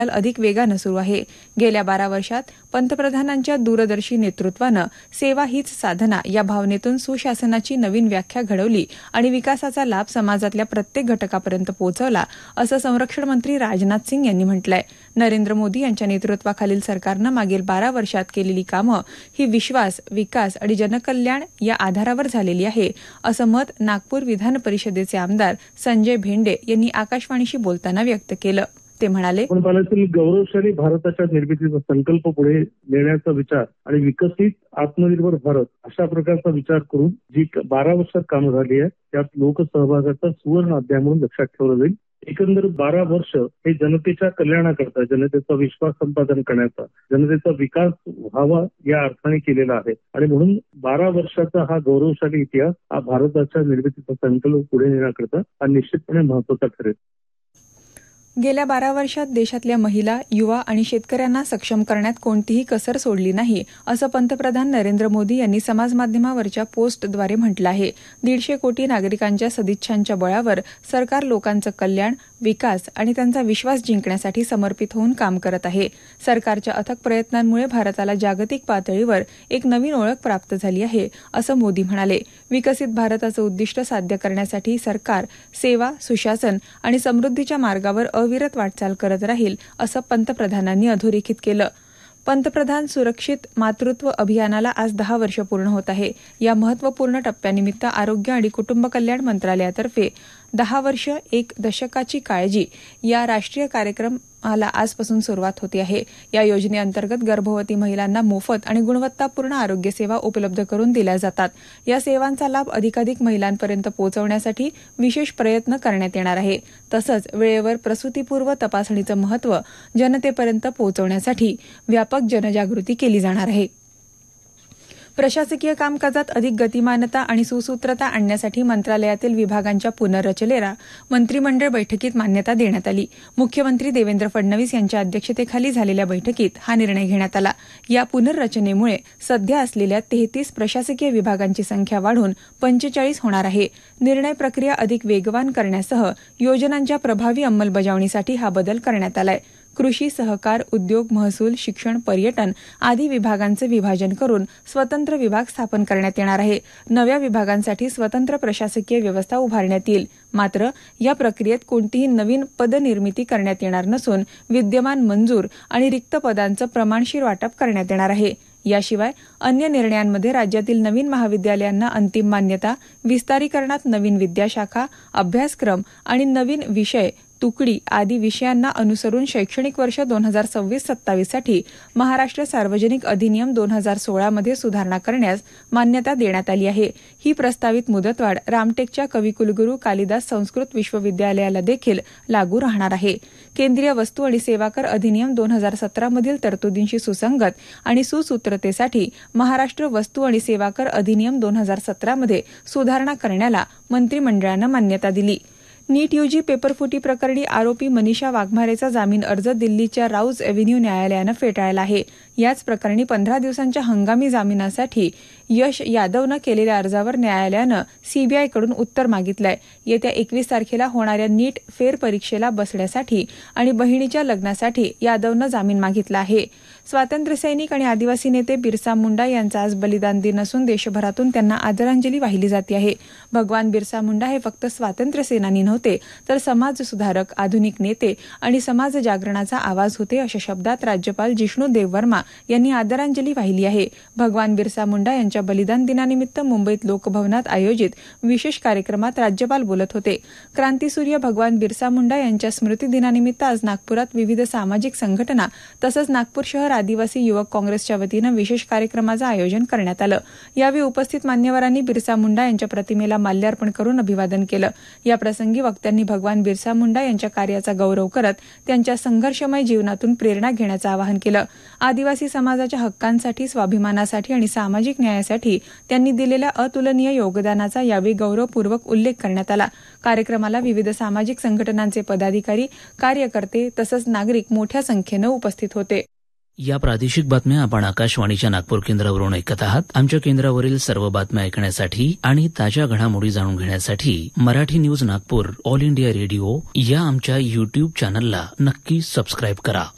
अधिक वेगानं सुरू आहे. गेल्या 12 वर्षात पंतप्रधानांच्या दूरदर्शी नेतृत्वानं सेवा हीच साधना या भावनेतून सुशासनाची नवीन व्याख्या घडवली आणि विकासाचा लाभ समाजातल्या प्रत्येक घटकापर्यंत पोहोचवला, असं संरक्षण मंत्री राजनाथ सिंग यांनी म्हटलंय. नरेंद्र मोदी यांच्या नेतृत्वाखालील सरकारनं मागील 12 वर्षात केलेली कामं ही विश्वास, विकास आणि जनकल्याण या आधारावर झालेली आहे, असं मत नागपूर विधान परिषदेचे आमदार संजय भेंडे यांनी आकाशवाणीशी बोलताना व्यक्त केलं. ते म्हणाले, गौरवशाली भारताच्या निर्मितीचा संकल्प पुढे नेण्याचा विचार आणि विकसित आत्मनिर्भर भारत अशा प्रकारचा विचार करून जी 12 वर्षात कामं झाली आहे त्यात लोकसहभागाचा सुवर्ण अध्याय म्हणून लक्षात ठेवला जाईल. एकंदर 12 वर्ष हे जनतेच्या कल्याणाकरता, जनतेचा विश्वास संपादन करण्याचा, जनतेचा विकास व्हावा या अर्थाने केलेला आहे आणि म्हणून 12 वर्षाचा हा गौरवशाली इतिहास हा भारताच्या निर्मितीचा संकल्प पुढे नेण्याकरता हा निश्चितपणे महत्वाचा ठरेल. गेल्या 12 वर्षात देशातल्या महिला, युवा आणि शेतकऱ्यांना सक्षम करण्यात कोणतीही कसर सोडली नाही, असं पंतप्रधान नरेंद्र मोदी यांनी समाजमाध्यमावरच्या पोस्टद्वारे म्हटलं आहे. 150 कोटी नागरिकांच्या सदिच्छांच्या बळावर सरकार लोकांचं कल्याण, विकास आणि त्यांचा विश्वास जिंकण्यासाठी समर्पित होऊन काम करत आहे. सरकारच्या अथक प्रयत्नांमुळे भारताला जागतिक पातळीवर एक नवीन ओळख प्राप्त झाली आहे, असं मोदी म्हणाले. विकसित भारताचं उद्दिष्ट साध्य करण्यासाठी सरकार सेवा, सुशासन आणि समृद्धीच्या मार्गावर अविरत वाटचाल करत राहील, असं पंतप्रधानांनी अधोरेखित केलं. पंतप्रधान सुरक्षित मातृत्व अभियानाला आज 10 वर्ष पूर्ण होत आहे. या महत्वपूर्ण टप्प्यानिमित्त आरोग्य आणि कुटुंब कल्याण मंत्रालयातर्फे 10 वर्ष एक दशकाची काळजी या राष्ट्रीय कार्यक्रमाला आजपासून सुरुवात होते आहे. या योजनेअंतर्गत गर्भवती महिलांना मोफत आणि गुणवत्तापूर्ण आरोग्य सेवा उपलब्ध करून दिल्या जातात. या सेवांचा लाभ अधिकाधिक महिलांपर्यंत पोहोचवण्यासाठी विशेष प्रयत्न करण्यात येणार आहे. तसंच वेळेवर प्रसूतीपूर्व तपासणीचं महत्त्व जनतेपर्यंत पोहोचवण्यासाठी व्यापक जनजागृती केली जाणार आहे. प्रशासकीय कामकाजात अधिक गतिमानता आणि सुसूत्रता आणण्यासाठी मंत्रालयातील विभागांच्या पुनर्रचनेला मंत्रिमंडळ बैठकीत मान्यता देण्यात आली. मुख्यमंत्री देवेंद्र फडणवीस यांच्या अध्यक्षतेखाली झालेल्या बैठकीत हा निर्णय घेण्यात आला. या पुनर्रचनेमुळे सध्या असलेल्या 33 प्रशासकीय विभागांची संख्या वाढून 45 होणार आहे. निर्णय प्रक्रिया अधिक वेगवान करण्यासह योजनांच्या प्रभावी अंमलबजावणीसाठी हा बदल करण्यात आलाय. कृषी, सहकार, उद्योग, महसूल, शिक्षण, पर्यटन आदी विभागांचे विभाजन करून स्वतंत्र विभाग स्थापन करण्यात येणार आहे. नव्या विभागांसाठी स्वतंत्र प्रशासकीय व्यवस्था उभारण्यात येईल. मात्र या प्रक्रियेत कोणतीही नवीन पदनिर्मिती करण्यात येणार नसून विद्यमान मंजूर आणि रिक्त पदांचं प्रमाणशीर वाटप करण्यात येणार आहे. याशिवाय अन्य निर्णयांमध्ये राज्यातील नवीन महाविद्यालयांना अंतिम मान्यता, विस्तारीकरणात नवीन विद्याशाखा, अभ्यासक्रम आणि नवीन विषय तुकडी आदी विषयांना अनुसरून शैक्षणिक वर्ष 2026-27 साठी महाराष्ट्र सार्वजनिक अधिनियम 2016 मध्ये सुधारणा करण्यास मान्यता देण्यात आली आहे. ही प्रस्तावित मुदतवाढ रामटेकच्या कविकुलगुरू कालिदास संस्कृत विश्वविद्यालयाला देखील लागू राहणार आहे. केंद्रीय वस्तू आणि सेवा कर अधिनियम 2017 मधील तरतुदींशी सुसंगत आणि सुसूत्रतेसाठी महाराष्ट्र वस्तू आणि सेवा कर अधिनियम 2017 मध्ये सुधारणा करण्याला मंत्रिमंडळानं मान्यता दिली. नीट यूजी पेपरफुटी प्रकरणी आरोपी मनीषा वाघमारेचा जामीन अर्ज दिल्लीच्या राऊज एव्हेन्यू न्यायालयानं फेटाळला आहे. याच प्रकरणी 15 दिवसांच्या हंगामी जामिनासाठी यश यादवनं केलेल्या अर्जावर न्यायालयानं सीबीआयकडून उत्तर मागितलंय. येत्या 21 तारखेला होणाऱ्या नीट फेरपरीक्षेला बसण्यासाठी आणि बहिणीच्या लग्नासाठी यादवनं जामीन मागितला आहे. स्वातंत्र्यसैनिक आणि आदिवासी नेते बिरसा मुंडा यांचा आज बलिदान दिन असून देशभरातून त्यांना आदरांजली वाहिली जाते आहे. भगवान बिरसा मुंडा हे फक्त स्वातंत्र्य सेनानी नव्हते, तर समाजसुधारक, आधुनिक नेते आणि समाज जागरणाचा आवाज होते, अशा शब्दात राज्यपाल जिष्णू देववर्मा यांनी आदरांजली वाहिली आहे. भगवान बिरसा मुंडा यांच्या बलिदान दिनानिमित्त मुंबईत लोकभवनात आयोजित विशेष कार्यक्रमात राज्यपाल बोलत होते. क्रांतीसूर्य भगवान बिरसा मुंडा यांच्या स्मृती दिनानिमित्त आज नागपुरात विविध सामाजिक संघटना तसंच नागपूर शहर आदिवासी युवक काँग्रेसच्या वतीनं विशेष कार्यक्रमाचं आयोजन करण्यात आलं. यावेळी उपस्थित मान्यवरांनी बिरसा मुंडा यांच्या प्रतिमेला माल्यार्पण करून अभिवादन केलं. या प्रसंगी वक्त्यांनी भगवान बिरसा मुंडा यांच्या कार्याचा गौरव करत त्यांच्या संघर्षमय जीवनातून प्रेरणा घेण्याचं आवाहन केलं. आदिवासी समाजाच्या हक्कांसाठी, स्वाभिमानासाठी आणि सामाजिक न्यायासाठी त्यांनी दिलेल्या अतुलनीय योगदानाचा यावेळी गौरवपूर्वक उल्लेख करण्यात आला. कार्यक्रमाला विविध सामाजिक संघटनांचे पदाधिकारी, कार्यकर्ते तसंच नागरिक मोठ्या संख्येनं उपस्थित होते. या प्रादेशिक बातम्या आपण आकाशवाणीच्या नागपूर केंद्रावरून ऐकत आहात. आमच्या केंद्रावरील सर्व बातम्या ऐकण्यासाठी आणि ताज्या घडामोडी जाणून घेण्यासाठी Marathi news Nagpur all India radio या आमच्या युट्यूब चॅनलला नक्की सबस्क्राईब करा.